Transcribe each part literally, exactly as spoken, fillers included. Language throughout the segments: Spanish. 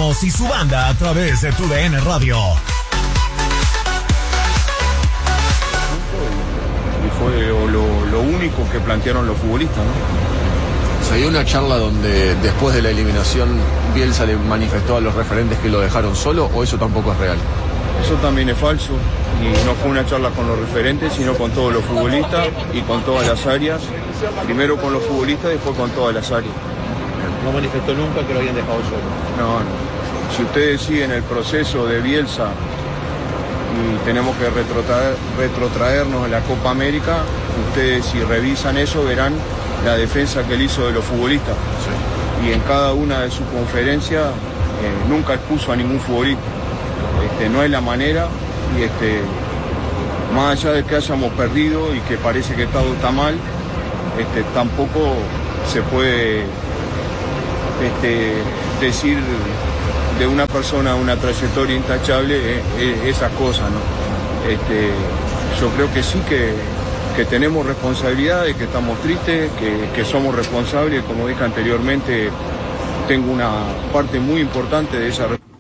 Muñoz y su banda a través de tu D N Radio. Y fue lo, lo único que plantearon los futbolistas, ¿no? Se dio una charla donde después de la eliminación Bielsa le manifestó a los referentes que lo dejaron solo, ¿o eso tampoco es real? Eso también es falso, y no fue una charla con los referentes, sino con todos los futbolistas y con todas las áreas. Primero con los futbolistas, después con todas las áreas. No manifestó nunca que lo habían dejado solo. No, no. Si ustedes siguen el proceso de Bielsa y tenemos que retrotraer, retrotraernos en la Copa América, ustedes si revisan eso verán la defensa que él hizo de los futbolistas. Sí. Y en cada una de sus conferencias eh, nunca expuso a ningún futbolista. Este, no es la manera, y este, más allá de que hayamos perdido y que parece que todo está mal, este, tampoco se puede este, decir de una persona una trayectoria intachable eh, eh, esas cosas, ¿no? Este, yo creo que sí que, que tenemos responsabilidades, que estamos tristes, que, que somos responsables, como dije anteriormente, tengo una parte muy importante de esa responsabilidad.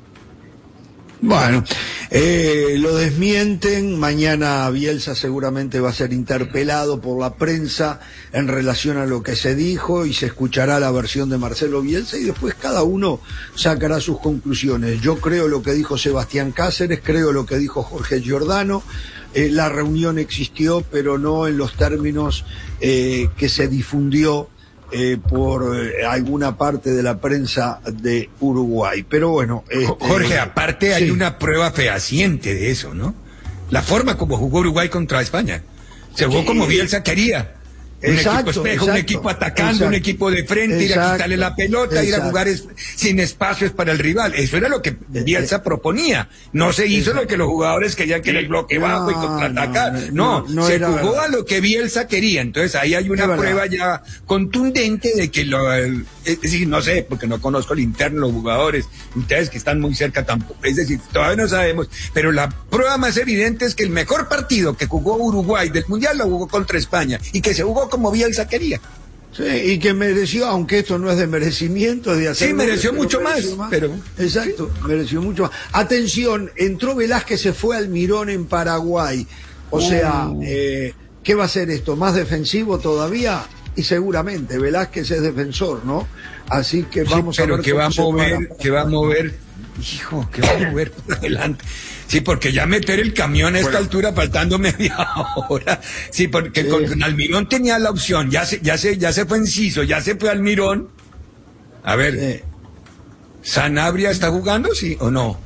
Bueno, eh, lo desmienten. Mañana Bielsa seguramente va a ser interpelado por la prensa en relación a lo que se dijo, y se escuchará la versión de Marcelo Bielsa y después cada uno sacará sus conclusiones. Yo creo lo que dijo Sebastián Cáceres, creo lo que dijo Jorge Giordano. Eh, la reunión existió, pero no en los términos eh, que se difundió Eh, por eh, alguna parte de la prensa de Uruguay. Pero bueno, este, Jorge, aparte hay sí. una prueba fehaciente de eso, ¿no? La forma como jugó Uruguay contra España. Se jugó sí. como Bielsa quería. Un exacto, equipo espejo, exacto, un equipo atacando, exacto, un equipo de frente, exacto, ir a quitarle la pelota, exacto, ir a jugar es, sin espacios para el rival. Eso era lo que Bielsa proponía. No se hizo exacto. lo que los jugadores querían, que era el bloque bajo no, y contraatacar. No, no, no, no se jugó verdad. a lo que Bielsa quería. Entonces ahí hay una prueba ya contundente de que lo... Es decir, no sé, porque no conozco el interno, los jugadores, ustedes que están muy cerca tampoco. Es decir, todavía no sabemos. Pero la prueba más evidente es que el mejor partido que jugó Uruguay del Mundial lo jugó contra España, y que se jugó como Bielsa quería. Sí, y que mereció, aunque esto no es de merecimiento, de hacer. Sí, mereció goles, mucho mereció más, más. Pero... Exacto, sí. mereció mucho más. Atención, entró Velázquez, se fue al Mirón en Paraguay. O uh. sea, eh, ¿qué va a ser esto? ¿Más defensivo todavía? Y seguramente, Velázquez es defensor, ¿no? Así que vamos sí, pero a ver que va a mover, para... que va a mover, hijo, que va a mover por adelante. Sí, porque ya meter el camión a esta bueno. altura faltando media hora. Sí, porque sí. con Almirón tenía la opción, ya se, ya se, ya se fue Enciso, ya se fue Almirón. A ver, sí. ¿Sanabria está jugando, sí o no?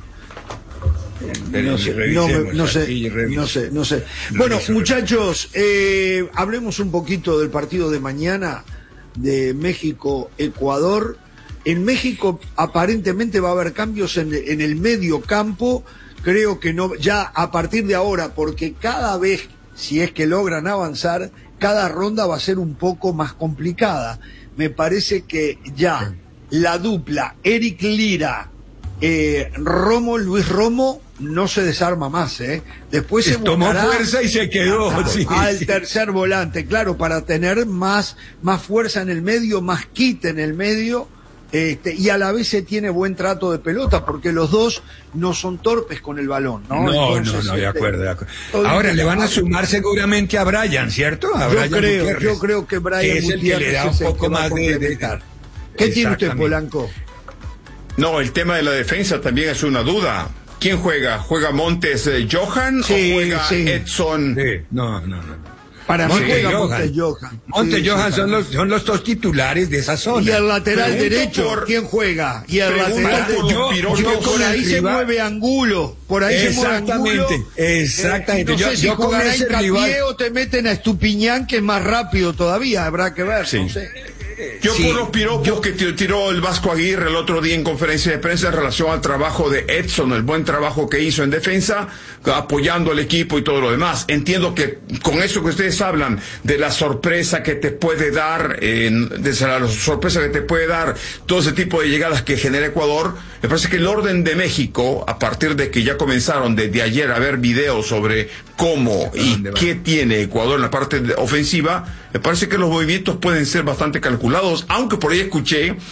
No sé, no, me, no, sé no sé, no sé. Bueno, muchachos, eh, hablemos un poquito del partido de mañana de México-Ecuador. En México aparentemente va a haber cambios en, en el medio campo. Creo que no, ya a partir de ahora, porque cada vez, si es que logran avanzar, cada ronda va a ser un poco más complicada. Me parece que ya la dupla Eric Lira, eh, Romo, Luis Romo, no se desarma más, ¿eh? Después se tomó fuerza y se quedó a, sí, al sí. tercer volante, claro, para tener más, más fuerza en el medio, más quite en el medio. Este, y a la vez se tiene buen trato de pelota, porque los dos no son torpes con el balón, ¿no? No, Entonces, no, no, de este, acuerdo, de acuerdo. Ahora le van a sumar seguramente a Brian, ¿cierto? A yo Brian creo, Gutiérrez, yo creo que Brian que es el que le da un poco más de, de... ¿Qué tiene usted, Polanco? No, el tema de la defensa también es una duda. ¿Quién juega? ¿Juega Montes eh, Johan sí, o juega sí. Edson? Sí. No, no, no. Para mí juega Montes Johan. Montes sí, Johan sí, son los son los dos titulares de esa zona. Y el lateral Pregunto derecho, por... ¿quién juega? Y el lateral por derecho, yo, yo, por ahí el se rival... mueve Angulo, por ahí exactamente, se mueve Angulo. Exactamente, Eh, no yo, sé si yo jugará en rival... Capié o te meten a Estupiñán, que es más rápido todavía, habrá que ver, sí. no sé. Yo sí, por los piropos yo... que tiró el Vasco Aguirre el otro día en conferencia de prensa en relación al trabajo de Edson, el buen trabajo que hizo en defensa, apoyando al equipo y todo lo demás. Entiendo que con eso que ustedes hablan, de la sorpresa que te puede dar, eh, de la sorpresa que te puede dar todo ese tipo de llegadas que genera Ecuador, me parece que el orden de México, a partir de que ya comenzaron desde ayer a ver videos sobre cómo y qué tiene Ecuador en la parte ofensiva, me parece que los movimientos pueden ser bastante calculados, aunque por ahí escuché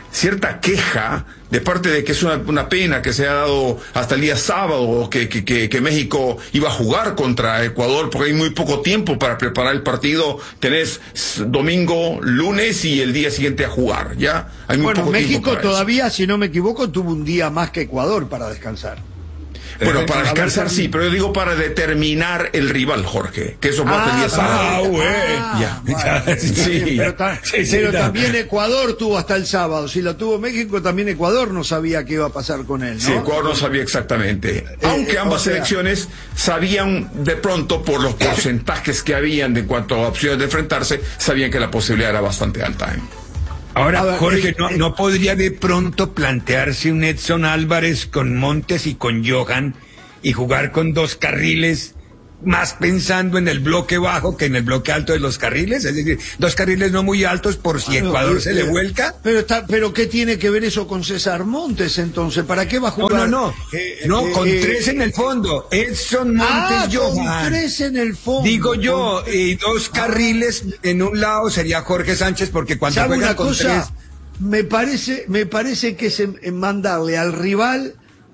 cierta queja de parte de que es una, una pena que se ha dado hasta el día sábado que, que, que, que México iba a jugar contra Ecuador, porque hay muy poco tiempo para preparar el partido. Tenés domingo, lunes y el día siguiente a jugar, ¿ya? Hay muy bueno, poco México tiempo para todavía, eso. Si no me equivoco, tuvo un día más que Ecuador para descansar. Bueno, para descansar sí, pero yo digo para determinar el rival, Jorge, que eso parte ah, el día sábado. Ah, güey. Ah, ya. Vale. Sí, pero, ta sí, sí, pero también Ecuador tuvo hasta el sábado. Si lo tuvo México, también Ecuador no sabía qué iba a pasar con él, ¿no? Sí, Ecuador no sabía exactamente. Eh, Aunque ambas o sea, selecciones sabían de pronto, por los porcentajes que habían de cuanto a opciones de enfrentarse, sabían que la posibilidad era bastante alta, ¿eh? Ahora, ver, Jorge, eh, ¿no, eh, ¿no podría de pronto plantearse un Edson Álvarez con Montes y con Johan y jugar con dos carriles, más pensando en el bloque bajo que en el bloque alto de los carriles? Es decir, dos carriles no muy altos por si Ecuador no, se eh, le vuelca. Pero está, pero ¿qué tiene que ver eso con César Montes entonces? ¿Para qué va a jugar? No, no, no. Eh, no, eh, con eh, tres en el fondo. Edson, Montes, ah, Johan. Con tres en el fondo. Digo yo, con... y dos carriles ah. en un lado sería Jorge Sánchez, porque cuando juega una con cosa? tres... Me parece, me parece que es mandarle al rival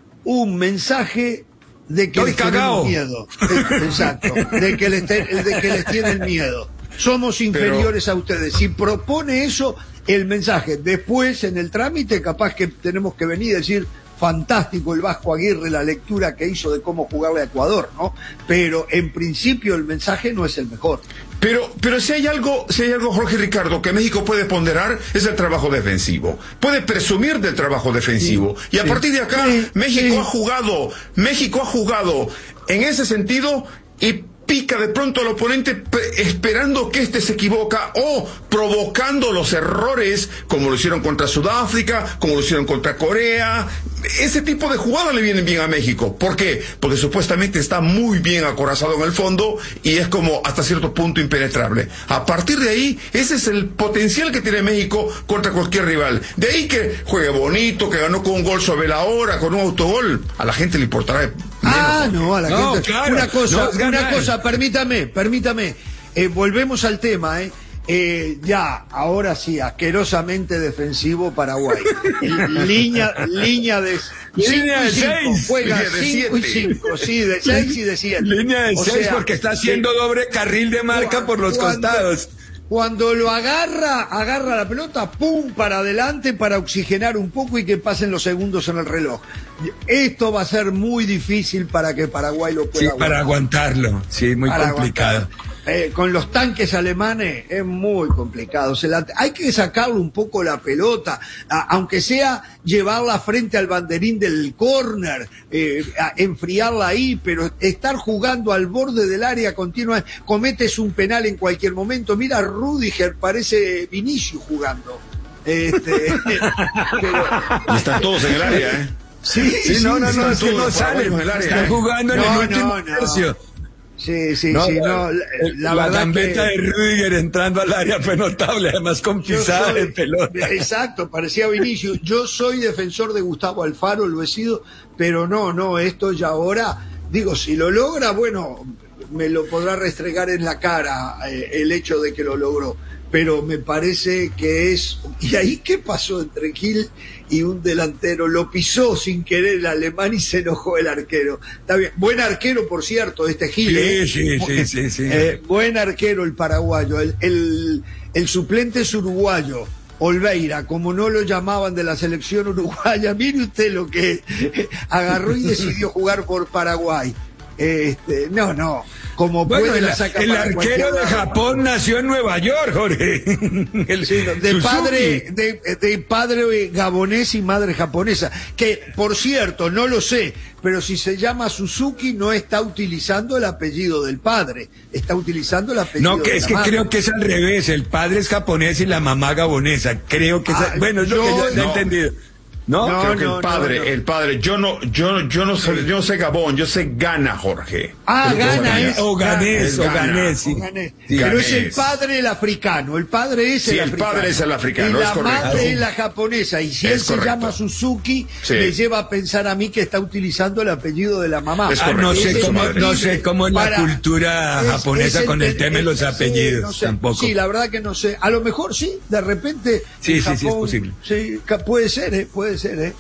un mensaje de que Estoy les cagao. tienen miedo. Exacto, de que les, te, de que les tienen miedo. Somos inferiores Pero... a ustedes. Si propone eso, el mensaje, después en el trámite capaz que tenemos que venir y decir, fantástico el Vasco Aguirre, la lectura que hizo de cómo jugarle a Ecuador, ¿no? Pero en principio el mensaje no es el mejor. Pero, pero si hay algo, si hay algo, Jorge Ricardo, que México puede ponderar, es el trabajo defensivo. Puede presumir del trabajo defensivo. Sí, y a sí, partir de acá, sí, México sí. ha jugado, México ha jugado en ese sentido y pica de pronto al oponente esperando que éste se equivoca o provocando los errores, como lo hicieron contra Sudáfrica, como lo hicieron contra Corea. Ese tipo de jugadas le vienen bien a México. ¿Por qué? Porque supuestamente está muy bien acorazado en el fondo y es como hasta cierto punto impenetrable. A partir de ahí, ese es el potencial que tiene México contra cualquier rival. De ahí que juegue bonito, que ganó con un gol sobre la hora, con un autogol. A la gente le importará menos. Ah, no, a la no, gente. Claro, una cosa, no, una cosa, permítame, permítame. Eh, volvemos al tema, ¿eh? Eh, ya, ahora sí, asquerosamente defensivo Paraguay. línea, línea de línea de seis, juega cinco y cinco, sí, de seis y de siete. Línea de seis porque está haciendo sí, doble carril de marca cuando, por los cuando, costados. Cuando lo agarra, agarra la pelota, pum, para adelante para oxigenar un poco y que pasen los segundos en el reloj. Esto va a ser muy difícil para que Paraguay lo pueda Sí, aguantar. para aguantarlo, sí, muy para complicado. Aguantar. Eh, con los tanques alemanes es muy complicado. Se la, hay que sacarle un poco la pelota, a, aunque sea llevarla frente al banderín del córner, eh, enfriarla ahí, pero estar jugando al borde del área continua, cometes un penal en cualquier momento. Mira, Rüdiger parece Vinicius jugando. Este, pero, y están todos en el área, ¿eh? Sí, sí, sí no, no, no, es que no salen en el área. Están jugando en no, el último no, no. tercio. Sí, sí, no, sí, no, la, la, la verdad gambeta que... de Rüdiger entrando al área fue notable, además con pisada soy, de pelota. Exacto, parecía Vinicius. Yo soy defensor de Gustavo Alfaro, lo he sido, pero no, no, esto ya ahora, digo, si lo logra, bueno, me lo podrá restregar en la cara eh, el hecho de que lo logró, pero me parece que es... ¿Y ahí qué pasó entre Gil y un delantero? Lo pisó sin querer el alemán y se enojó el arquero. Está bien, buen arquero, por cierto, este Gil. Sí, ¿eh? sí, sí, sí, sí. Eh, buen arquero el paraguayo, el, el, el suplente es uruguayo. Olveira, como no lo llamaban de la selección uruguaya, mire usted lo que agarró y decidió jugar por Paraguay. Este, no, no, como bueno, puede el, la saca el para arquero de Japón nació en Nueva York, Jorge. El, sí, de Suzuki. padre de, de padre gabonés y madre japonesa, que por cierto no lo sé, pero si se llama Suzuki no está utilizando el apellido del padre, está utilizando el apellido no que de es la que madre. creo que es al revés, el padre es japonés y la mamá gabonesa, creo que ah, es, bueno es lo yo, que yo no. he entendido. No, no, creo que no, el padre, no, no. el padre, yo no, yo, yo no sé, yo no sé Gabón, yo sé Ghana, Jorge. Ah, Ghana es. O ganés, o ganés, sí. Ganés. Sí, Pero ganés. es el padre el africano, el padre es Sí, el el africano. padre es el africano, y es la correcto. madre es la japonesa. Y si Es él se correcto. llama Suzuki, Sí. me lleva a pensar a mí que está utilizando el apellido de la mamá. Es Ah, no correcto. sé Ese cómo, es no sé cómo es la para- cultura es- japonesa es con el enten- tema de los sí, apellidos, no sé. tampoco. Sí, la verdad que no sé. A lo mejor sí, de repente. Sí, en sí, sí, es Japón, posible. Sí, ca- puede ser, ¿eh? Puede ser, ¿eh?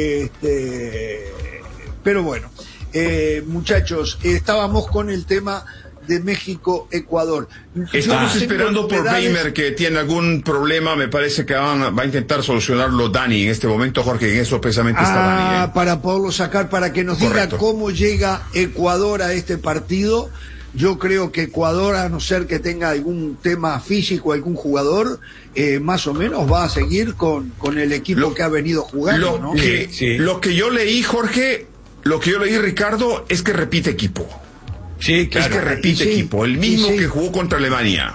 Este, pero bueno, eh, muchachos, estábamos con el tema de México-Ecuador. Estamos Yo no esperando tengo por novedades. Weimer, que tiene algún problema, me parece que van, va a intentar solucionarlo Dani en este momento, Jorge, en eso precisamente está Ah, Dani. ¿eh? para poderlo sacar, para que nos Correcto. diga cómo llega Ecuador a este partido. Yo creo que Ecuador, a no ser que tenga algún tema físico, algún jugador, eh, más o menos va a seguir con, con el equipo Lo- que ha venido jugando, Lo, ¿no? que, Sí, sí. lo que yo leí, Jorge, lo que yo leí, Ricardo, es que repite equipo. Sí, Es claro. que repite Y sí, equipo, el y mismo sí. que jugó contra Alemania.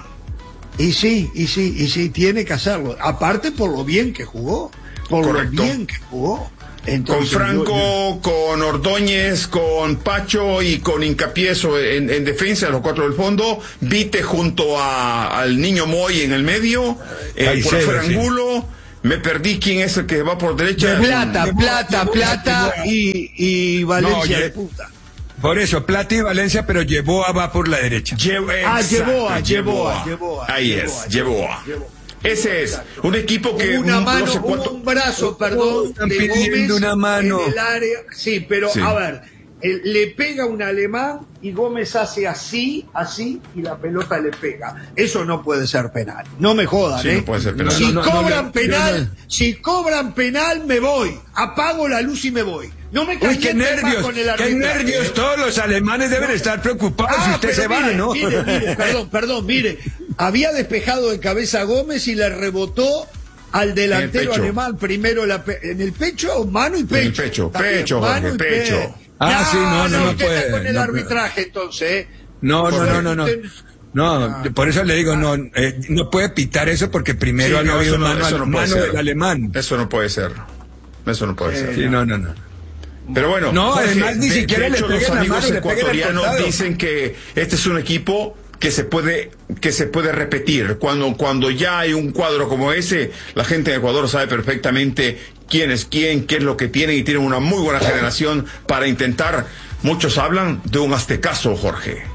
Y sí, y sí, y sí, tiene que hacerlo. Aparte por lo bien que jugó, por Correcto. lo bien que jugó. Con Entonces, Franco, yo- yo- con Ordóñez, con Pacho y con Incapieso en, en defensa, los cuatro del fondo, Vite junto a, al niño Moy en el medio, eh, por Caicedo, fuera sí. Angulo, me perdí quién es el que va por derecha. Plata, Llevó- plata, llevó- plata llevó- y, y Valencia No, de lle- puta. Por eso, Plata y Valencia, pero llevó a va por la derecha. Llevo- Ah, exacto, Yeboa, Yeboa, Yeboa, Ahí Yeboa, es, Yeboa, Yeboa. Yeboa. Ese es, un equipo que Hubo una un- mano, no sé hubo cuánto- un brazo, perdón, Están de pidiendo Gómez una mano. en el área. Sí, pero Sí. a ver, el- le pega un alemán y Gómez hace así, así y la pelota le pega. Eso no puede ser penal. No me jodan, Sí, ¿eh? no puede ser penal. Si No, no, no, cobran no, penal, no. si cobran penal me voy. Apago la luz y me voy. No me Uy, qué calienten más nervios, con el qué arbitraje. nervios. Todos los alemanes deben estar preocupados si Ah, usted pero se va, mire, ¿no? mire, mire, perdón, perdón, mire. Había despejado de cabeza a Gómez y le rebotó al delantero pecho. alemán primero la pe- en el pecho, mano y pecho. En el pecho, También, pecho, mano Jorge, y pecho. pe- Ah, sí, no, no, no usted está puede, con el no arbitraje entonces, ¿eh? No, no, no, no, no. Usted- No, por eso le digo, no, eh, no puede pitar eso porque primero Sí, ha no, habido eso no- mano, eso al- no puede mano ser. del alemán. Eso no puede ser. Eso no puede ser. Sí, no, no, no. Pero bueno, No, además ni de- siquiera de le hecho, peguen los la amigos mano, le peguen al ecuatorianos costado. dicen que este es un equipo que se puede que se puede repetir. Cuando cuando ya hay un cuadro como ese, la gente de Ecuador sabe perfectamente quién es quién, qué es lo que tienen y tienen una muy buena generación para intentar. Muchos hablan de un aztecaso, Jorge.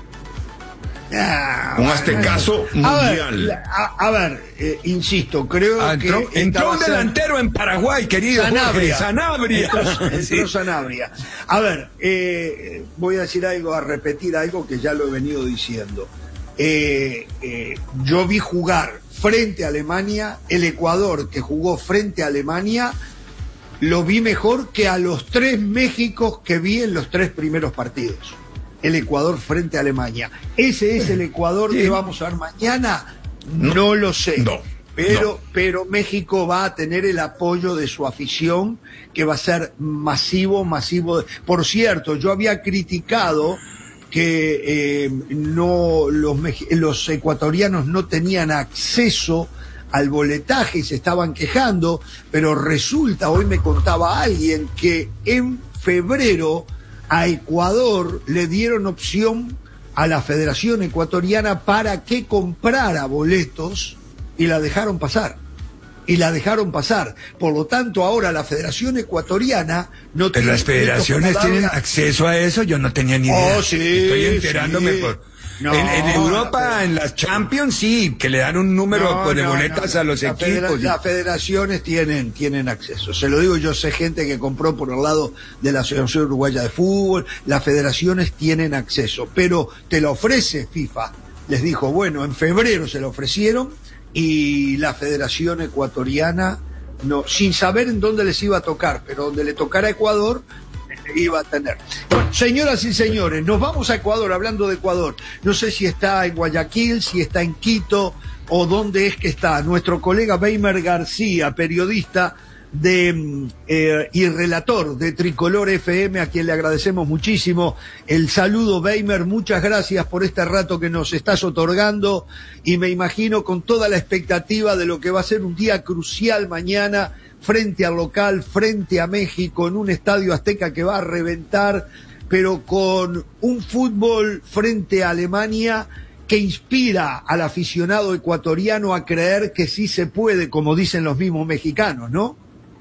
Ah, Un aztecaso a ver, mundial. la- a, a ver, eh, insisto, creo Ah, entró, que esta entró va un a ser- delantero en Paraguay, querido Jorge, Sanabria. Sanabria. Entró, Sí. entró Sanabria. A ver, eh, voy a decir algo, a repetir algo que ya lo he venido diciendo. Eh, eh, yo vi jugar frente a Alemania, el Ecuador que jugó frente a Alemania, lo vi mejor que a los tres Méxicos que vi en los tres primeros partidos. El Ecuador frente a Alemania. ¿Ese es el Ecuador Sí. que vamos a ver mañana? No, lo sé. No, Pero, no. pero México va a tener el apoyo de su afición, que va a ser masivo, masivo. Por cierto, yo había criticado que eh, no los, mex- los ecuatorianos no tenían acceso al boletaje y se estaban quejando, pero resulta, hoy me contaba alguien, que en febrero a Ecuador le dieron opción a la Federación Ecuatoriana para que comprara boletos y la dejaron pasar. Y la dejaron pasar. Por lo tanto, ahora la Federación Ecuatoriana no Pero tiene las federaciones boletos para tienen darle a- acceso a eso, yo no tenía ni idea. Oh, sí, Estoy enterándome sí. por... No, en, en Europa, la fe- en las Champions, sí, que le dan un número No, pues, de no, boletas no. a los La federa- equipos. Las federaciones tienen, tienen acceso. Se lo digo, yo sé gente que compró por el lado de la Asociación Uruguaya de Fútbol. Las federaciones tienen acceso, pero te lo ofrece FIFA. Les dijo, bueno, en febrero se lo ofrecieron y la Federación Ecuatoriana, no, sin saber en dónde les iba a tocar, pero donde le tocara a Ecuador, iba a tener. Bueno, señoras y señores, nos vamos a Ecuador, hablando de Ecuador. No sé si está en Guayaquil, si está en Quito o dónde es que está. Nuestro colega Weimer García, periodista, de eh, y relator de Tricolor F M, a quien le agradecemos muchísimo el saludo. Weimer, muchas gracias por este rato que nos estás otorgando, y me imagino con toda la expectativa de lo que va a ser un día crucial mañana frente al local, frente a México, en un estadio Azteca que va a reventar, pero con un fútbol frente a Alemania que inspira al aficionado ecuatoriano a creer que sí se puede, como dicen los mismos mexicanos, ¿no?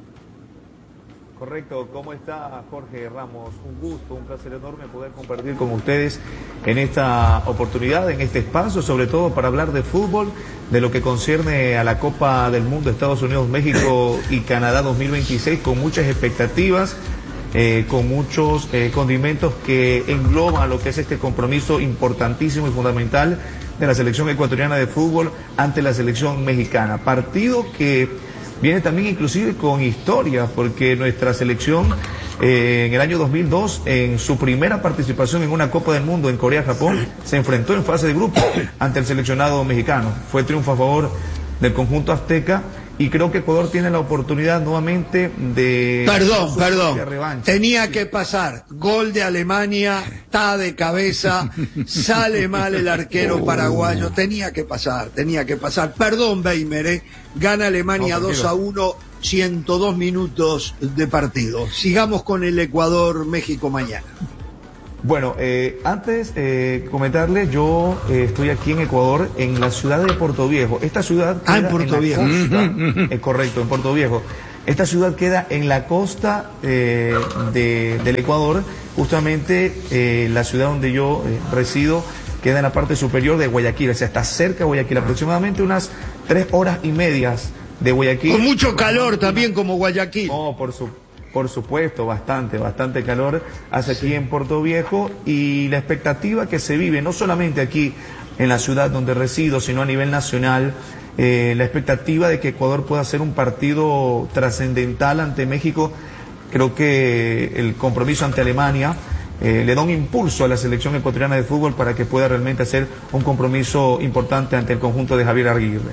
Correcto. ¿Cómo está Jorge Ramos? Un gusto, un placer enorme poder compartir con ustedes en esta oportunidad, en este espacio, sobre todo para hablar de fútbol, de lo que concierne a la Copa del Mundo Estados Unidos, México y Canadá dos mil veintiséis, con muchas expectativas, eh, con muchos eh, condimentos que engloban lo que es este compromiso importantísimo y fundamental de la selección ecuatoriana de fútbol ante la selección mexicana. Partido que viene también inclusive con historia, porque nuestra selección eh, en el año dos mil dos, en su primera participación en una Copa del Mundo en Corea-Japón, se enfrentó en fase de grupo ante el seleccionado mexicano. Fue triunfo a favor del conjunto azteca, y creo que Ecuador tiene la oportunidad nuevamente de... Perdón, perdón, tenía que pasar, gol de Alemania, está de cabeza, sale mal el arquero paraguayo, tenía que pasar, tenía que pasar, perdón Weimer, ¿eh? Gana Alemania no, dos a uno, ciento dos minutos de partido. Sigamos con el Ecuador-México mañana. Bueno, eh, antes eh, comentarles, yo eh, estoy aquí en Ecuador, en la ciudad de Puerto Viejo. Esta ciudad ah, en Puerto en Viejo. Costa, es correcto, en Puerto Viejo. Esta ciudad queda en la costa eh, de, del Ecuador, justamente eh, la ciudad donde yo eh, resido queda en la parte superior de Guayaquil, o sea, está cerca de Guayaquil, aproximadamente unas tres horas y medias de Guayaquil. Con mucho calor también como Guayaquil. No, por supuesto. Por supuesto, bastante, bastante calor hace aquí en Puerto Viejo, y la expectativa que se vive, no solamente aquí en la ciudad donde resido, sino a nivel nacional, eh, la expectativa de que Ecuador pueda hacer un partido trascendental ante México. Creo que el compromiso ante Alemania eh, le da un impulso a la selección ecuatoriana de fútbol para que pueda realmente hacer un compromiso importante ante el conjunto de Javier Aguirre.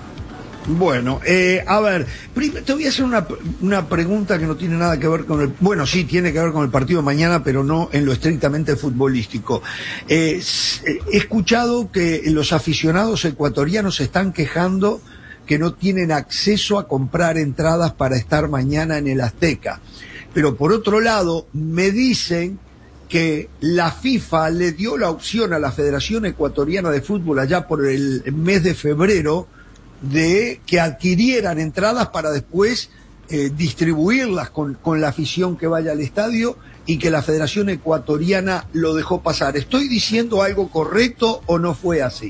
Bueno, eh, a ver, te voy a hacer una, una pregunta que no tiene nada que ver con el... Bueno, sí, tiene que ver con el partido de mañana, pero no en lo estrictamente futbolístico. Eh, he escuchado que los aficionados ecuatorianos se están quejando que no tienen acceso a comprar entradas para estar mañana en el Azteca. Pero por otro lado, me dicen que la FIFA le dio la opción a la Federación Ecuatoriana de Fútbol allá por el mes de febrero de que adquirieran entradas para después eh, distribuirlas con, con la afición que vaya al estadio, y que la Federación Ecuatoriana lo dejó pasar. ¿Estoy diciendo algo correcto o no fue así?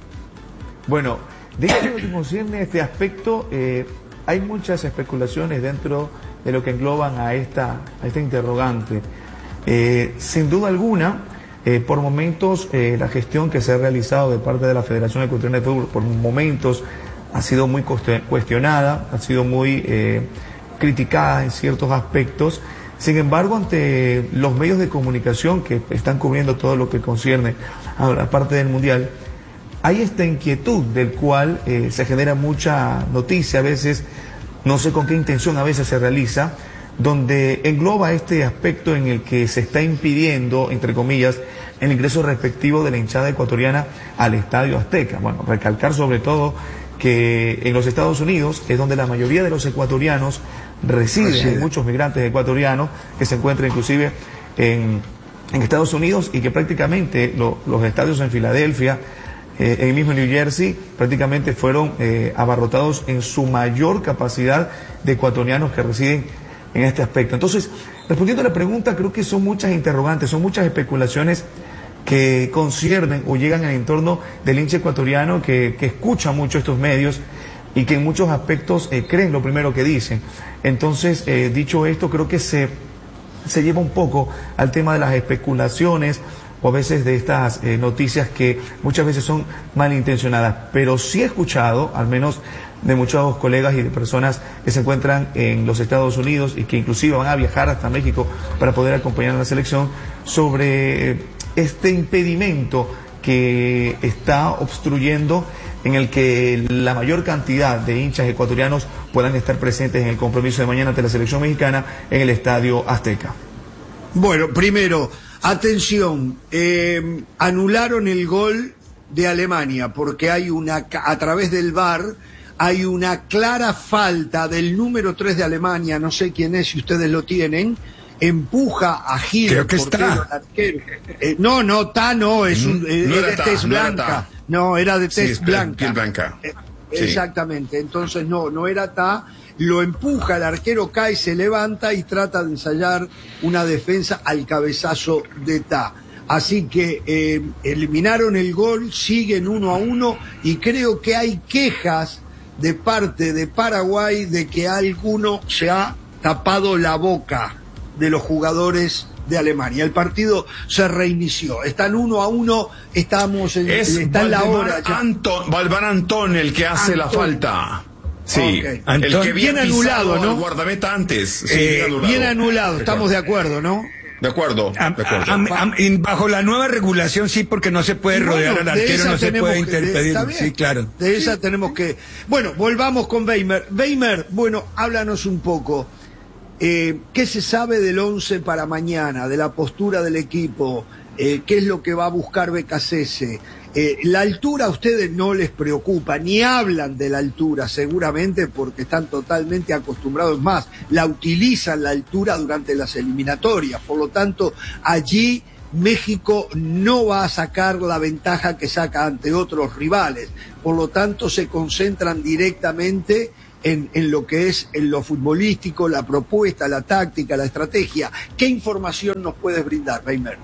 Bueno, de lo que concierne este aspecto, eh, hay muchas especulaciones dentro de lo que engloban a esta, a esta interrogante. Eh, sin duda alguna, eh, por momentos, eh, la gestión que se ha realizado de parte de la Federación Ecuatoriana de Fútbol, por momentos, ha sido muy cuestionada, ha sido muy eh, criticada en ciertos aspectos. Sin embargo, ante los medios de comunicación que están cubriendo todo lo que concierne a la parte del Mundial, hay esta inquietud del cual eh, se genera mucha noticia, a veces, no sé con qué intención a veces se realiza, donde engloba este aspecto en el que se está impidiendo, entre comillas, el ingreso respectivo de la hinchada ecuatoriana al Estadio Azteca. Bueno, recalcar sobre todo que en los Estados Unidos es donde la mayoría de los ecuatorianos residen. Hay muchos migrantes ecuatorianos que se encuentran inclusive en, en Estados Unidos, y que prácticamente lo, los estadios en Filadelfia, eh, en el mismo New Jersey, prácticamente fueron eh, abarrotados en su mayor capacidad de ecuatorianos que residen en este aspecto. Entonces, respondiendo a la pregunta, creo que son muchas interrogantes, son muchas especulaciones que conciernen o llegan al entorno del hincha ecuatoriano que, que escucha mucho estos medios y que en muchos aspectos eh, creen lo primero que dicen. Entonces, eh, dicho esto, creo que se, se lleva un poco al tema de las especulaciones o a veces de estas eh, noticias que muchas veces son malintencionadas. Pero sí he escuchado, al menos de muchos colegas y de personas que se encuentran en los Estados Unidos y que inclusive van a viajar hasta México para poder acompañar a la selección, sobre este impedimento que está obstruyendo en el que la mayor cantidad de hinchas ecuatorianos puedan estar presentes en el compromiso de mañana ante la selección mexicana en el Estadio Azteca. Bueno, primero, atención, eh, anularon el gol de Alemania porque hay una, a través del V A R, hay una clara falta del número tres de Alemania, no sé quién es, si ustedes lo tienen, empuja a Gil, creo que portero, está. arquero. Eh, no, no, está, no, es un, No eh, era es de Ta, tez no era blanca. Ta. No, era de tez Sí, blanca. piel blanca. Eh, Sí. Exactamente, entonces no, no era Ta, lo empuja, el arquero cae, se levanta y trata de ensayar una defensa al cabezazo de Ta. Así que eh, eliminaron el gol, siguen uno a uno y creo que hay quejas de parte de Paraguay de que alguno se ha tapado la boca de los jugadores de Alemania. El partido se reinició. Están uno a uno, estamos en, Es está en la hora. Ya. Anton, Valvar Antón el que hace Antón. la falta. Sí, Okay. el que Bien bien anulado, anulado, ¿no? al guardameta antes. Sí, Eh, bien anulado. bien anulado, estamos de acuerdo, ¿no? De acuerdo, de A- acuerdo. a- a- en- bajo la nueva regulación sí, porque no se puede Y bueno, rodear al de arquero, esa no se tenemos puede que- de- interpedir. está bien. Sí, claro. De esa tenemos que... Bueno, volvamos con Weimer. Weimer, bueno, háblanos un poco. Eh, ¿Qué se sabe del once para mañana, de la postura del equipo? Eh, ¿Qué es lo que va a buscar Becasese? Eh, la altura a ustedes no les preocupa, ni hablan de la altura seguramente porque están totalmente acostumbrados más, la utilizan la altura durante las eliminatorias, por lo tanto allí México no va a sacar la ventaja que saca ante otros rivales, por lo tanto se concentran directamente en, en lo que es en lo futbolístico, la propuesta, la táctica, la estrategia. ¿Qué información nos puedes brindar, Weimer?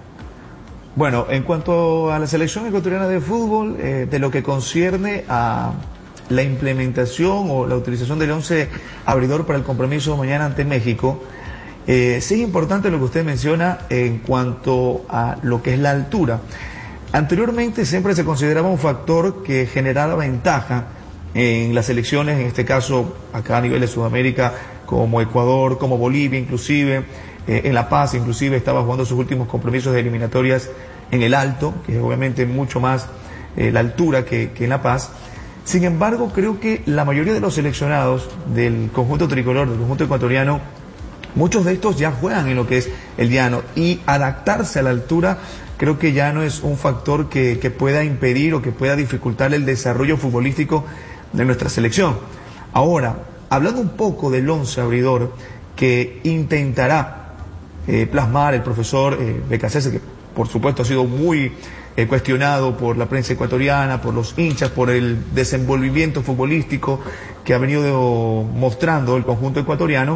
Bueno, en cuanto a la selección ecuatoriana de fútbol, eh, de lo que concierne a la implementación o la utilización del once abridor para el compromiso mañana ante México, eh, sí es importante lo que usted menciona en cuanto a lo que es la altura. Anteriormente siempre se consideraba un factor que generaba ventaja en las selecciones, en este caso acá a nivel de Sudamérica, como Ecuador, como Bolivia inclusive. Eh, en La Paz inclusive estaba jugando sus últimos compromisos de eliminatorias en el Alto, que es obviamente mucho más eh, la altura que, que en La Paz. Sin embargo, creo que la mayoría de los seleccionados del conjunto tricolor, del conjunto ecuatoriano, muchos de estos ya juegan en lo que es el llano, y adaptarse a la altura creo que ya no es un factor que, que pueda impedir o que pueda dificultar el desarrollo futbolístico de nuestra selección. Ahora, hablando un poco del once abridor que intentará Eh, plasmar el profesor eh, Becasese, que por supuesto ha sido muy eh, cuestionado por la prensa ecuatoriana, por los hinchas, por el desenvolvimiento futbolístico que ha venido mostrando el conjunto ecuatoriano.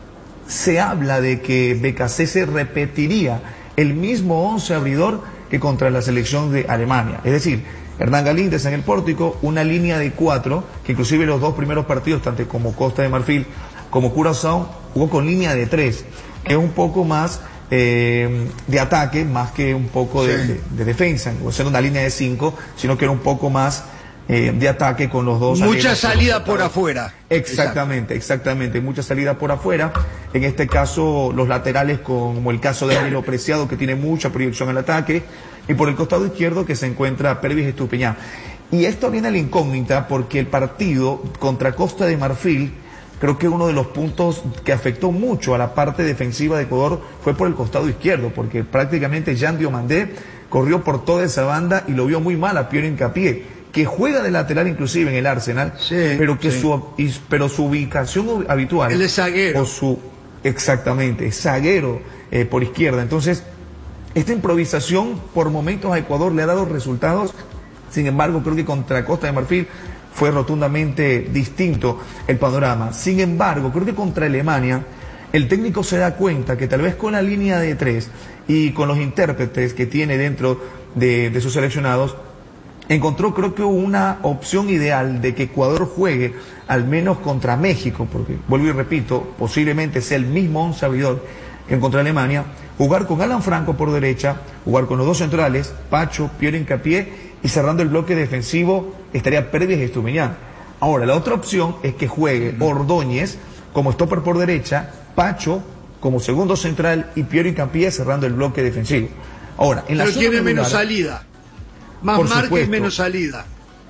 Se habla de que Becasese repetiría el mismo once abridor que contra la selección de Alemania, es decir, Hernán Galíndez en el pórtico, una línea de cuatro, que inclusive los dos primeros partidos, tanto como Costa de Marfil como Curazao, jugó con línea de tres, que es un poco más eh, de ataque, más que un poco de, Sí. de, de defensa, o sea, una línea de cinco, sino que era un poco más eh, de ataque con los dos. Mucha aleros, salida los por laterales. afuera. Exactamente, exactamente, mucha salida por afuera. En este caso, los laterales, como el caso de Danilo Preciado, que tiene mucha proyección al ataque, y por el costado izquierdo que se encuentra Pervis Estupiñán. Y esto viene a la incógnita porque el partido contra Costa de Marfil, creo que uno de los puntos que afectó mucho a la parte defensiva de Ecuador fue por el costado izquierdo, porque prácticamente Jean Diomandé corrió por toda esa banda y lo vio muy mal a Piero Hincapié, que juega de lateral inclusive en el Arsenal, Sí, pero que sí. su y- pero su ubicación habitual, Él es zaguero. o su exactamente zaguero eh, por izquierda. Entonces, esta improvisación por momentos a Ecuador le ha dado resultados. Sin embargo, creo que contra Costa de Marfil fue rotundamente distinto el panorama. Sin embargo, creo que contra Alemania el técnico se da cuenta que tal vez con la línea de tres y con los intérpretes que tiene dentro de, de sus seleccionados, encontró creo que una opción ideal de que Ecuador juegue al menos contra México, porque vuelvo y repito, posiblemente sea el mismo once abridor que contra Alemania, jugar con Alan Franco por derecha, jugar con los dos centrales, Pacho, Piero Hincapié, y cerrando el bloque defensivo estaría Pervis Estupiñán. Ahora, la otra opción es que juegue Ordóñez como stopper por derecha, Pacho como segundo central y Piero Hincapié cerrando el bloque defensivo. Ahora, en la Pero zona tiene medular, menos salida. Más por marca y supuesto. menos salida.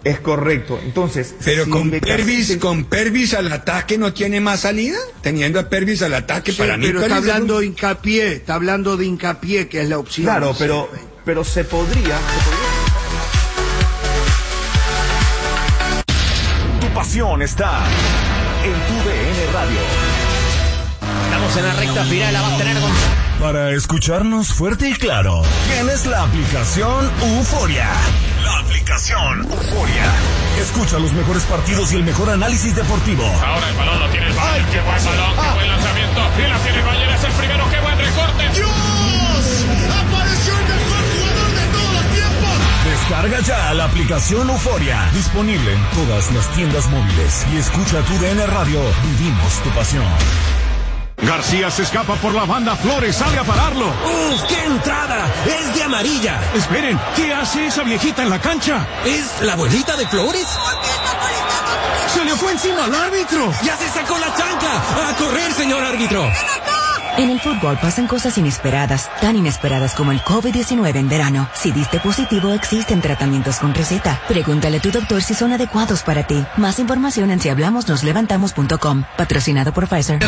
Es correcto. Entonces, pero si con Becassi Pervis, se... con Pervis al ataque no tiene más salida, teniendo a Pervis al ataque Sí, para mí. pero está Pervis hablando es... de hincapié, está hablando de hincapié, que es la opción. Claro, pero, pero se podría, se podría. Tu pasión está en tu D N Radio. Estamos en la recta final, la va a tener con... Para escucharnos fuerte y claro, tienes la aplicación Euforia. La aplicación Euforia. Escucha los mejores partidos y el mejor análisis deportivo. Ahora el balón lo tiene el Bayern. Qué buen balón, qué buen lanzamiento. Y la tiene el Bayern, es el primero. Qué buen recorte. ¡Dios! ¡Apareció el mejor jugador de todos los tiempos! Descarga ya la aplicación Euforia. Disponible en todas las tiendas móviles. Y escucha tu D N Radio. Vivimos tu pasión. García se escapa por la banda, Flores sale a pararlo. ¡Uf, qué entrada! ¡Es de amarilla! Esperen, ¿qué hace esa viejita en la cancha? ¿Es la abuelita de Flores? ¡Se le fue encima al árbitro! ¡Ya se sacó la chancla! ¡A correr, señor árbitro! En el fútbol pasan cosas inesperadas, tan inesperadas como el COVID diecinueve en verano. Si diste positivo, existen tratamientos con receta. Pregúntale a tu doctor si son adecuados para ti. Más información en si hablamos nos levantamos punto com. Patrocinado por Pfizer.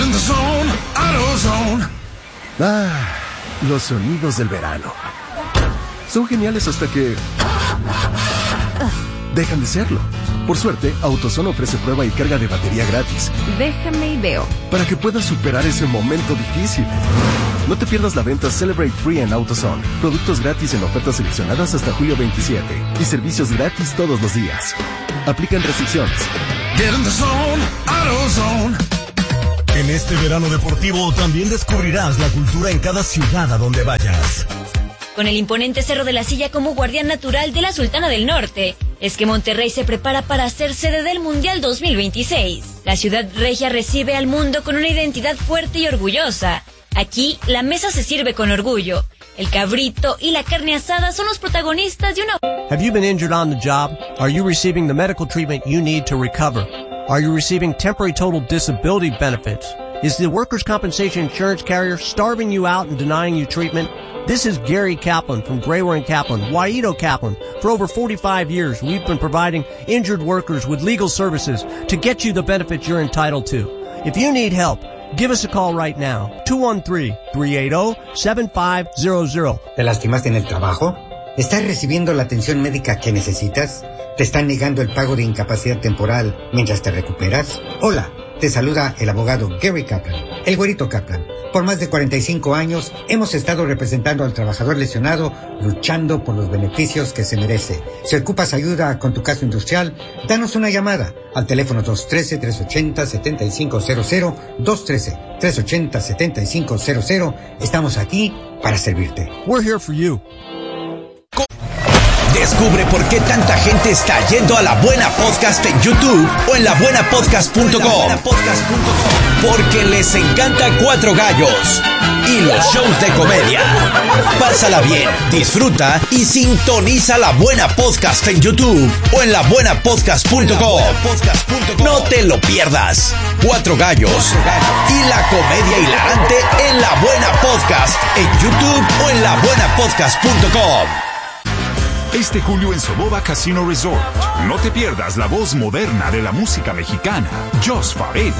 Ah, los sonidos del verano. Son geniales hasta que... dejan de serlo. Por suerte, AutoZone ofrece prueba y carga de batería gratis. Déjame y veo. Para que puedas superar ese momento difícil. No te pierdas la venta Celebrate Free en AutoZone. Productos gratis en ofertas seleccionadas hasta julio veintisiete. Y servicios gratis todos los días. Aplican restricciones. Get in the zone, AutoZone. En este verano deportivo también descubrirás la cultura en cada ciudad a donde vayas. Con el imponente Cerro de la Silla como guardián natural de la Sultana del Norte, es que Monterrey se prepara para ser sede del Mundial dos mil veintiséis. La ciudad regia recibe al mundo con una identidad fuerte y orgullosa. Aquí, la mesa se sirve con orgullo. El cabrito y la carne asada son los protagonistas de una... Have you been injured on the job? Are you receiving the medical treatment you need to recover? Are you receiving temporary total disability benefits? Is the workers' compensation insurance carrier starving you out and denying you treatment? This is Gary Kaplan from Grayware and Kaplan, Waito Kaplan. For over forty-five years, we've been providing injured workers with legal services to get you the benefits you're entitled to. If you need help, give us a call right now. two one three, three eight zero, seven five zero zero. ¿Te lastimaste en el trabajo? ¿Estás recibiendo la atención médica que necesitas? ¿Te están negando el pago de incapacidad temporal mientras te recuperas? Hola, te saluda el abogado Gary Kaplan, el güerito Kaplan. Por más de cuarenta y cinco años hemos estado representando al trabajador lesionado, luchando por los beneficios que se merece. Si ocupas ayuda con tu caso industrial, danos una llamada al teléfono dos uno tres, tres ocho cero, siete cinco cero cero, dos uno tres, tres ocho cero, siete cinco cero cero. Estamos aquí para servirte. We're here for you. Descubre por qué tanta gente está yendo a La Buena Podcast en YouTube o en la buena podcast punto com. Porque les encanta Cuatro Gallos y los shows de comedia. Pásala bien, disfruta y sintoniza La Buena Podcast en YouTube o en la buena podcast punto com. No te lo pierdas. Cuatro Gallos y la comedia hilarante en La Buena Podcast en YouTube o en la buena podcast punto com. Este julio en Soboba Casino Resort, no te pierdas la voz moderna de la música mexicana, Jos Favela.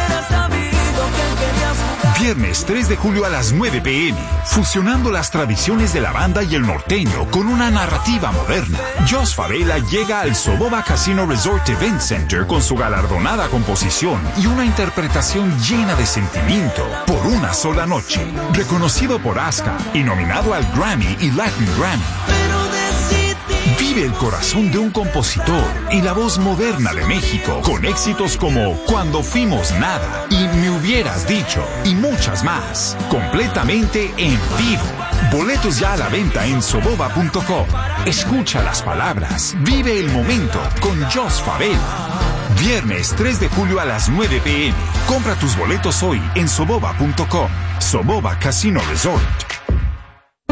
Viernes tres de julio a las nueve pe eme, fusionando las tradiciones de la banda y el norteño con una narrativa moderna. Jos Favela llega al Soboba Casino Resort Event Center con su galardonada composición y una interpretación llena de sentimiento por una sola noche. Reconocido por ASCA y nominado al Grammy y Latin Grammy. Vive el corazón de un compositor y la voz moderna de México con éxitos como Cuando Fuimos Nada y Me Hubieras Dicho y muchas más, completamente en vivo. Boletos ya a la venta en soboba punto com. Escucha las palabras, vive el momento con Jos Favela. Viernes tres de julio a las nueve pe eme. Compra tus boletos hoy en soboba punto com. Soboba Casino Resort.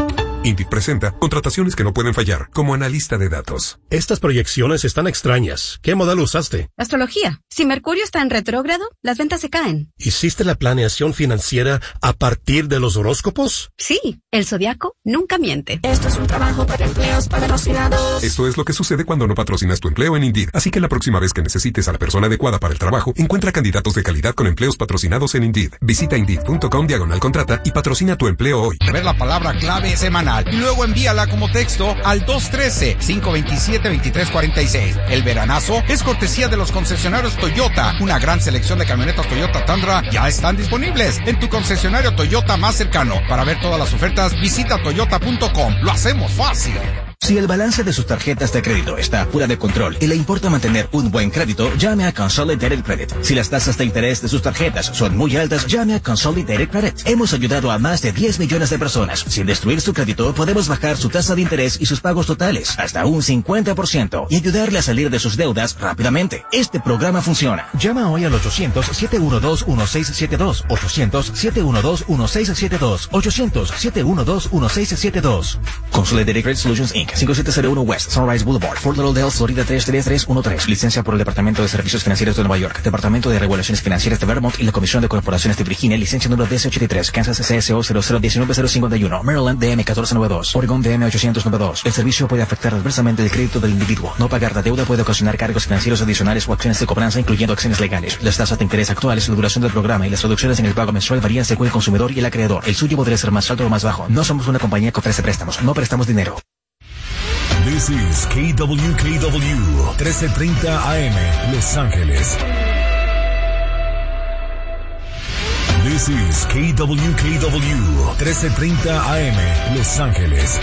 Indeed presenta contrataciones que no pueden fallar, como analista de datos. Estas proyecciones están extrañas. ¿Qué modelo usaste? Astrología. Si Mercurio está en retrógrado, las ventas se caen. ¿Hiciste la planeación financiera a partir de los horóscopos? Sí, el zodiaco nunca miente. Esto es un trabajo para empleos patrocinados. Esto es lo que sucede cuando no patrocinas tu empleo en Indeed. Así que la próxima vez que necesites a la persona adecuada para el trabajo, encuentra candidatos de calidad con empleos patrocinados en Indeed. Visita Indeed.com diagonal contrata y patrocina tu empleo hoy. Ver la palabra clave semanal y luego envíala como texto al dos uno tres, cinco dos siete, dos tres cuatro seis. El veranazo es cortesía de los concesionarios Toyota. Una gran selección de camionetas Toyota Tundra ya están disponibles en tu concesionario Toyota más cercano. Para ver todas las ofertas, visita toyota punto com. Lo hacemos fácil. Si el balance de sus tarjetas de crédito está fuera de control y le importa mantener un buen crédito, llame a Consolidated Credit. Si las tasas de interés de sus tarjetas son muy altas, llame a Consolidated Credit. Hemos ayudado a más de diez millones de personas. Sin destruir su crédito, podemos bajar su tasa de interés y sus pagos totales hasta un cincuenta por ciento y ayudarle a salir de sus deudas rápidamente. Este programa funciona. Llama hoy al ochocientos, siete uno dos, uno seis siete dos, ochocientos, siete uno dos, uno seis siete dos, ochocientos, siete uno dos, uno seis siete dos. Consolidated Credit Solutions incorporated cinco siete cero uno West Sunrise Boulevard, Fort Lauderdale, Florida tres tres tres uno tres. Licencia por el Departamento de Servicios Financieros de Nueva York, Departamento de Regulaciones Financieras de Vermont y la Comisión de Corporaciones de Virginia. Licencia número D S ochenta y tres, Kansas C S O cero cero uno nueve cero cinco uno, Maryland D M uno cuatro nueve dos, Oregon D M ochocientos noventa y dos. El servicio puede afectar adversamente el crédito del individuo. No pagar la deuda puede ocasionar cargos financieros adicionales o acciones de cobranza, incluyendo acciones legales. Las tasas de interés actuales, la duración del programa y las reducciones en el pago mensual varían según el consumidor y el acreedor. El suyo podría ser más alto o más bajo. No somos una compañía que ofrece préstamos. No prestamos dinero. This is K W K W trece treinta A M Los Ángeles. This is K W K W trece treinta A M Los Ángeles.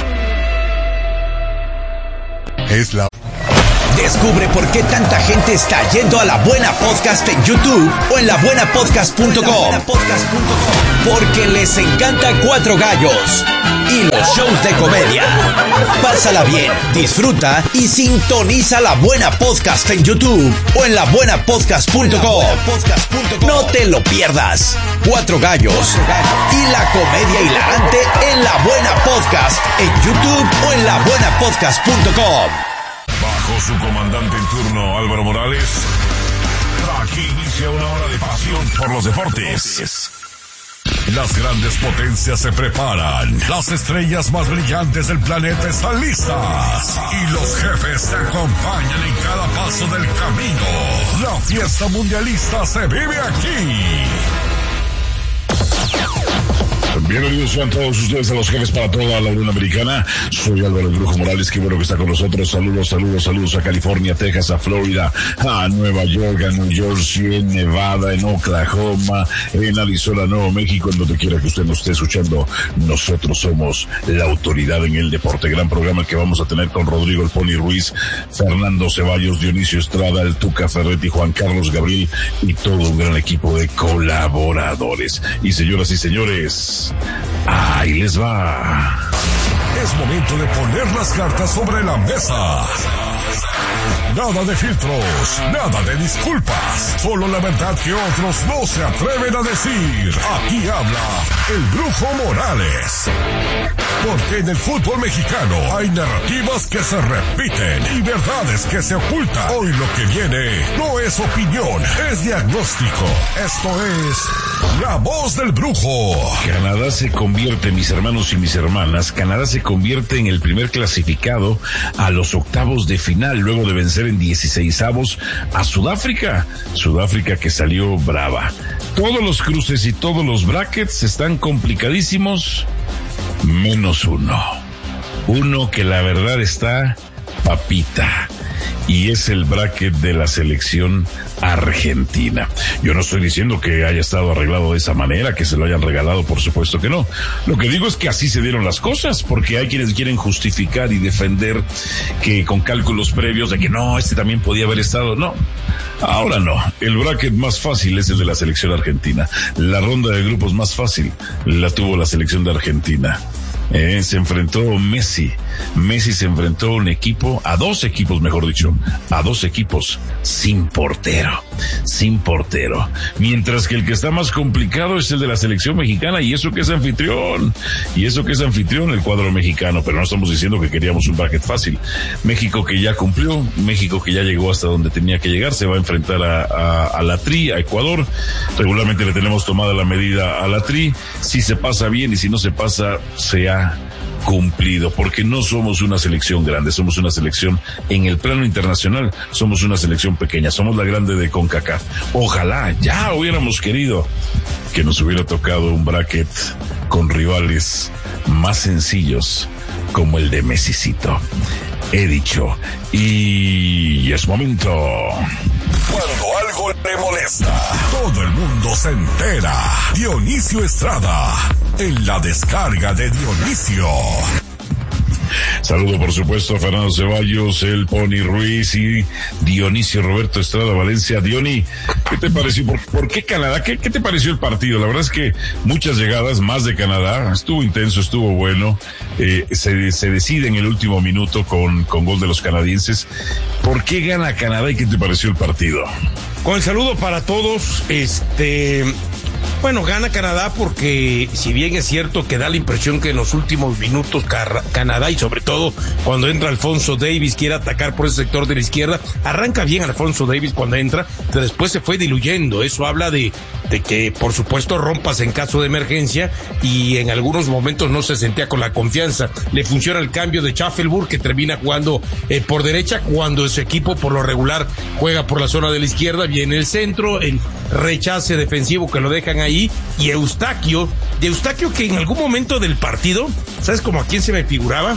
Es la... Descubre por qué tanta gente está yendo a La Buena Podcast en YouTube o en la buena podcast punto com. Porque les encanta Cuatro Gallos y los shows de comedia. Pásala bien, disfruta y sintoniza La Buena Podcast en YouTube o en la buena podcast punto com. No te lo pierdas. Cuatro Gallos y la comedia hilarante en La Buena Podcast en YouTube o en la buena podcast punto com. Bajo su comandante en turno, Álvaro Morales, aquí inicia una hora de pasión por los deportes. Las grandes potencias se preparan, las estrellas más brillantes del planeta están listas y los jefes te acompañan en cada paso del camino. La fiesta mundialista se vive aquí. Bienvenidos sean todos ustedes a los jefes para toda la Unión Americana. Soy Álvaro El Brujo Morales, qué bueno que está con nosotros. Saludos, saludos, saludos a California, Texas, a Florida, a Nueva York, a New Jersey, en Nevada, en Oklahoma, en Arizona, Nuevo México, en donde quiera que usted nos esté escuchando. Nosotros somos la autoridad en el deporte. Gran programa que vamos a tener con Rodrigo El Pony Ruiz, Fernando Ceballos, Dionisio Estrada, el Tuca Ferretti, Juan Carlos Gabriel y todo un gran equipo de colaboradores. Y señoras y señores, ahí les va. Es momento de poner las cartas sobre la mesa. Nada de filtros, nada de disculpas, solo la verdad que otros no se atreven a decir. Aquí habla el Brujo Morales. Porque en el fútbol mexicano hay narrativas que se repiten y verdades que se ocultan. Hoy lo que viene no es opinión, es diagnóstico. Esto es La Voz del Brujo. Canadá se convierte, mis hermanos y mis hermanas, Canadá se convierte en el primer clasificado a los octavos de final, luego de vencer en dieciseisavos a Sudáfrica. Sudáfrica que salió brava. Todos los cruces y todos los brackets están complicadísimos, menos uno. Uno que la verdad está papita. Y es el bracket de la selección argentina. Yo no estoy diciendo que haya estado arreglado de esa manera, que se lo hayan regalado, por supuesto que no. Lo que digo es que así se dieron las cosas, porque hay quienes quieren justificar y defender que con cálculos previos de que no, este también podía haber estado. No, ahora no. El bracket más fácil es el de la selección argentina. La ronda de grupos más fácil la tuvo la selección de Argentina. Eh, se enfrentó Messi. Messi se enfrentó a un equipo, a dos equipos, mejor dicho, a dos equipos sin portero. sin portero. Mientras que el que está más complicado es el de la selección mexicana, y eso que es anfitrión, y eso que es anfitrión el cuadro mexicano, pero no estamos diciendo que queríamos un bracket fácil. México que ya cumplió, México que ya llegó hasta donde tenía que llegar, se va a enfrentar a, a, a la Tri, a Ecuador. Regularmente le tenemos tomada la medida a la Tri. Si se pasa bien y si no se pasa, se ha cumplido, porque no somos una selección grande, somos una selección en el plano internacional, somos una selección pequeña, somos la grande de CONCACAF. Ojalá ya hubiéramos querido que nos hubiera tocado un bracket con rivales más sencillos como el de Messicito. He dicho, y es momento. Cuando algo te molesta, todo el mundo se entera. Dionisio Estrada, en la descarga de Dionisio. Saludo por supuesto a Fernando Ceballos, el Pony Ruiz y Dionisio Roberto Estrada Valencia. Diony, ¿qué te pareció? ¿Por, por qué Canadá? ¿Qué, ¿Qué te pareció el partido? La verdad es que muchas llegadas, más de Canadá, estuvo intenso, estuvo bueno, eh, se, se decide en el último minuto con, con gol de los canadienses. ¿Por qué gana Canadá y qué te pareció el partido? Con el saludo para todos, este... Bueno, gana Canadá porque si bien es cierto que da la impresión que en los últimos minutos Car- Canadá, y sobre todo cuando entra Alfonso Davies, quiere atacar por ese sector de la izquierda, arranca bien Alfonso Davies cuando entra, pero después se fue diluyendo. Eso habla de, de que por supuesto rompas en caso de emergencia, y en algunos momentos no se sentía con la confianza. Le funciona el cambio de Schaffelburg, que termina jugando eh, por derecha cuando ese equipo por lo regular juega por la zona de la izquierda. Viene el centro, el rechace defensivo que lo dejan ahí, y Eustaquio, de Eustaquio que en algún momento del partido, ¿sabes como a quién se me figuraba?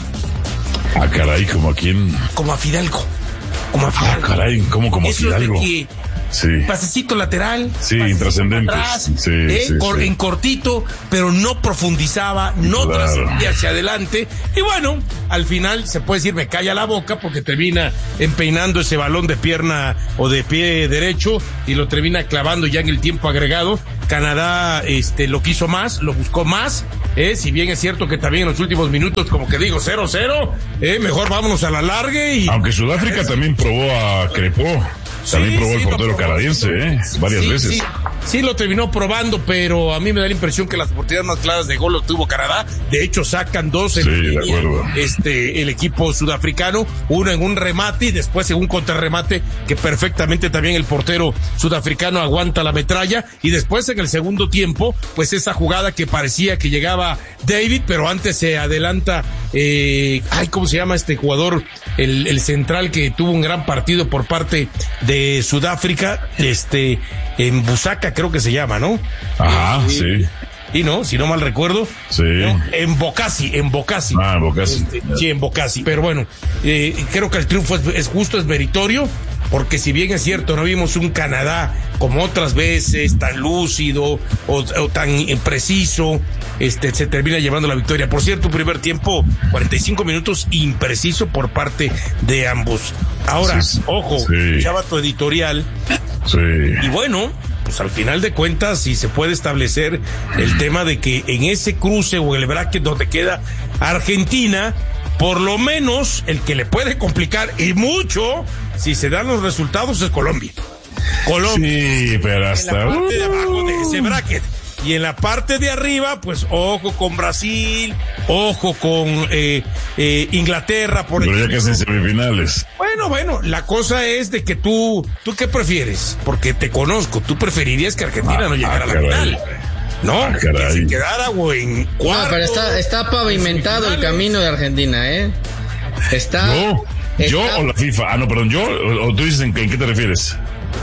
Ah, caray, ¿como a quién? Como a Fidalgo. Como a Fidalgo. Ah, caray, ¿cómo como Eso Fidalgo? Es de que sí. Pasecito lateral. Sí, intrascendentes. Sí, eh, sí, cor, sí. En cortito, pero no profundizaba, no claro. trascendía hacia adelante. Y bueno, al final se puede decir me calla la boca, porque termina empeinando ese balón de pierna o de pie derecho y lo termina clavando ya en el tiempo agregado. Canadá este lo quiso más, lo buscó más. Eh, si bien es cierto que también en los últimos minutos, como que digo, cero cero, eh, mejor vámonos a la larga. Y aunque Sudáfrica es... también probó a Crepó. También sí, probó sí, el portero canadiense, ¿eh? Varias sí, veces. Sí, sí, lo terminó probando, pero a mí me da la impresión que las oportunidades más claras de gol lo tuvo Canadá. De hecho, sacan dos en sí, de acuerdo. Este, el equipo sudafricano, uno en un remate y después en un contrarremate que perfectamente también el portero sudafricano aguanta la metralla. Y después en el segundo tiempo, pues esa jugada que parecía que llegaba David, pero antes se adelanta, eh, ay, ¿cómo se llama este jugador? El, el central que tuvo un gran partido por parte de de Sudáfrica, este, en Busaka creo que se llama, ¿no? Ajá, y, sí. Y no, si no mal recuerdo. Sí. No, en Bocasi, en Bocasi. Ah, en Bocasi. Este, sí, en Bocasi. Pero bueno, eh, creo que el triunfo es, es justo, es meritorio, porque si bien es cierto, no vimos un Canadá como otras veces, tan lúcido o, o tan preciso, este, se termina llevando la victoria. Por cierto, primer tiempo, cuarenta y cinco minutos impreciso por parte de ambos. Ahora, sí, ojo, sí. Chavato editorial. Sí. Y bueno, pues al final de cuentas, si se puede establecer el tema de que en ese cruce o el bracket donde queda Argentina, por lo menos el que le puede complicar y mucho, si se dan los resultados, es Colombia. Colombia. Sí, pero hasta en la parte de abajo de ese bracket. Y en la parte de arriba, pues ojo con Brasil, ojo con eh, eh, Inglaterra, por ejemplo. Pero ya que es en semifinales. Bueno, bueno, la cosa es de que tú, ¿tú qué prefieres? Porque te conozco, tú preferirías que Argentina ah, no llegara ah, a la final. No, ah, que se quedara o en cuarto. No, pero está, está pavimentado el camino de Argentina, ¿eh? Está. ¿Yo? Está... ¿Yo o la FIFA? Ah, no, perdón, ¿yo? ¿O, o tú dices en, en qué te refieres?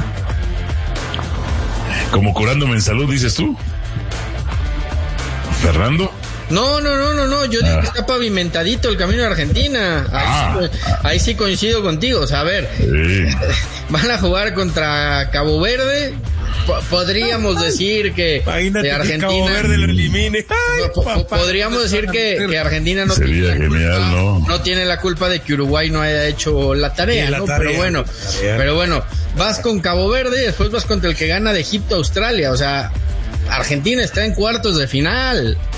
¿Como curándome en salud, dices tú? ¿Fernando? No, no, no, no, no, yo digo ah. que está pavimentadito el camino de Argentina. Ahí, ah. sí, ahí sí coincido contigo. O sea, a ver, sí. van a jugar contra Cabo Verde. P- podríamos decir que Imagínate de Argentina que Cabo Verde lo elimine. Ay, po- papá, podríamos decir que, que Argentina no Sería tiene, genial, culpa, ¿no? no tiene la culpa de que Uruguay no haya hecho la tarea, la ¿no? tarea, pero bueno, tarea. pero bueno, vas con Cabo Verde y después vas contra el que gana de Egipto a Australia. O sea, Argentina está en cuartos de final.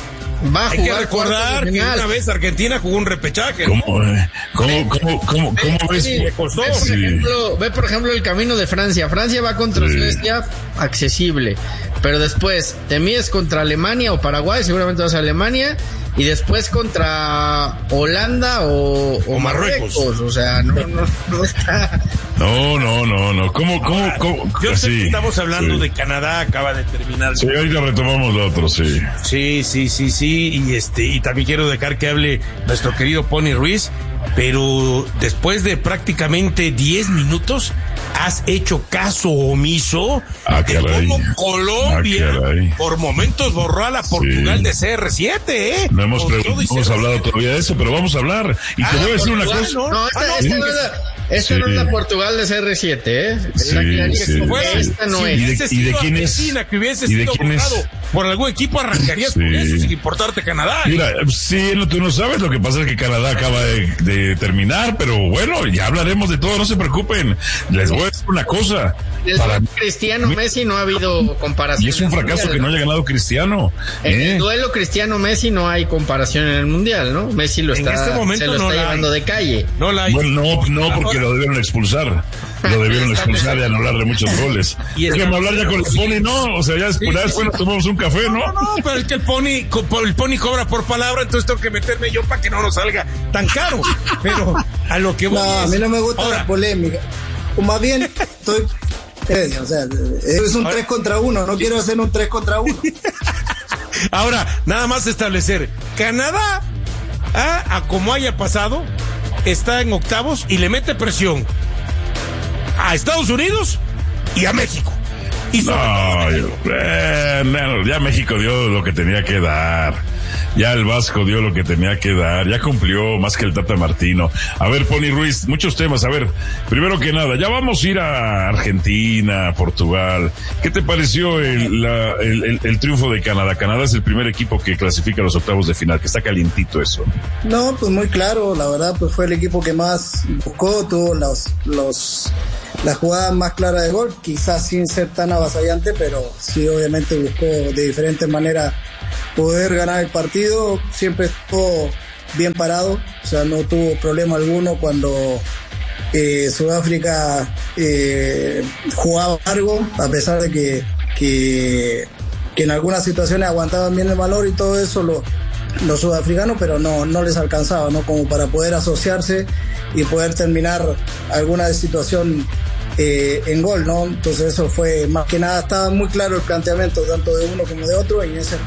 Va a Hay jugar que recordar que una vez Argentina jugó un repechaje. ¿Cómo, cómo, cómo, cómo, cómo ves? Ve, costó? Ve, por Sí. ejemplo, ve, por ejemplo, el camino de Francia. Francia va contra Sí. Suecia, accesible. Pero después te mides contra Alemania o Paraguay, seguramente vas a Alemania. Y después contra Holanda o, o, O Marruecos. Marruecos. O sea, no, no, no está. No, no, no, no. ¿Cómo, cómo, cómo? Yo sé Sí, que estamos hablando sí. de Canadá, acaba de terminar. Sí, ahorita retomamos lo otro, sí. Sí, sí, sí, sí, y este, y también quiero dejar que hable nuestro querido Pony Ruiz, pero después de prácticamente diez minutos has hecho caso omiso Ah, de caray. cómo Colombia Ah, caray. por momentos borró a la Portugal de C R siete, ¿eh? No hemos, Con pre- todo y hemos C R siete. hablado todavía de eso, pero vamos a hablar. Y Ah, te voy a decir una Portugal, cosa. ¿no? No, esta, Ah, no, esta sí. no es la, esta Sí. no es la Portugal de C R siete, ¿eh? Es la Sí, que- que sí, fuera, sí. esta no Si es. ¿Y de- hubiese y de sido quién es? Argentina, que hubiese ¿Y de sido quién es? borrado por algún equipo, arrancarías Sí. con eso sin importarte Canadá. ¿eh? Mira, sí, no, tú no sabes, lo que pasa es que Canadá acaba de, de terminar, pero bueno, ya hablaremos de todo, no se preocupen. Les voy a decir una cosa. El Para mí- Cristiano Messi no ha habido comparación. y es un en el fracaso Mundial, que no ¿no? haya ganado Cristiano. En ¿eh? el duelo Cristiano Messi no hay comparación en el mundial, ¿no? Messi lo En está, este momento se lo no está la llevando hay. de calle. No la hay. Bueno, no, no, porque lo debieron expulsar. Lo debieron expulsar y anularle muchos goles. Y Déjame está- hablar ya con el Pony, no, o sea, ya después, Sí, ya sí, después sí. nos tomamos un café, ¿no? No, no, pero es que el pony, co- el pony cobra por palabra, entonces tengo que meterme yo para que no nos salga tan caro. Pero a lo que voy No, a es- mí no me gusta Ahora, la polémica. O más bien, estoy. eh, O sea, es un Ahora- tres contra uno. No quiero hacer un tres contra uno. ahora, nada más establecer, Canadá, ah, a como haya pasado, está en octavos y le mete presión a Estados Unidos y a México. Y sobre todo- No, yo- eh, no, ya México dio lo que tenía que dar. Ya el Vasco dio lo que tenía que dar. Ya cumplió más que el Tata Martino. A ver, Pony Ruiz, muchos temas. A ver, primero que nada, ya vamos a ir a Argentina, Portugal. ¿Qué te pareció el, la- el, el- el triunfo de Canadá? Canadá es el primer equipo que clasifica a los octavos de final, que está calientito eso. No, pues muy claro. La verdad, pues fue el equipo que más buscó, tuvo los, los, la jugada más clara de gol, quizás sin ser tan avasallante, pero sí, obviamente buscó de diferentes maneras poder ganar el partido. Siempre estuvo bien parado, o sea, no tuvo problema alguno cuando eh, Sudáfrica eh, jugaba largo, a pesar de que, que, que en algunas situaciones aguantaban bien el valor y todo eso, lo, los sudafricanos, pero no, no les alcanzaba, ¿no? Como para poder asociarse y poder terminar alguna situación eh, en gol, ¿no? Entonces eso fue, más que nada, estaba muy claro el planteamiento tanto de uno como de otro, y en ese